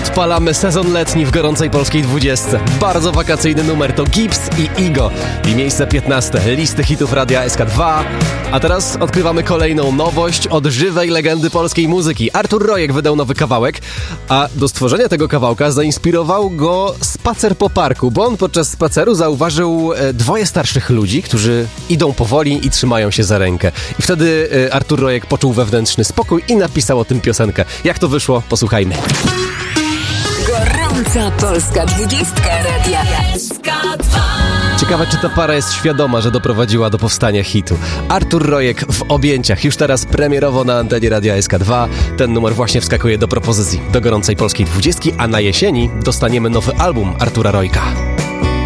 Odpalamy sezon letni w gorącej polskiej 20. Bardzo wakacyjny numer to Gibbs i Igo. I miejsce 15. Listy hitów Radia SK2. A teraz odkrywamy kolejną nowość od żywej legendy polskiej muzyki. Artur Rojek wydał nowy kawałek, a do stworzenia tego kawałka zainspirował go spacer po parku, bo on podczas spaceru zauważył dwoje starszych ludzi, którzy idą powoli i trzymają się za rękę. I wtedy Artur Rojek poczuł wewnętrzny spokój i napisał o tym piosenkę. Jak to wyszło? Posłuchajmy. Gorąca polska 20 Radia SK2. Ciekawe, czy ta para jest świadoma, że doprowadziła do powstania hitu. Artur Rojek w objęciach. Już teraz premierowo na antenie Radia SK2. Ten numer właśnie wskakuje do propozycji do gorącej polskiej 20, a na jesieni dostaniemy nowy album Artura Rojka.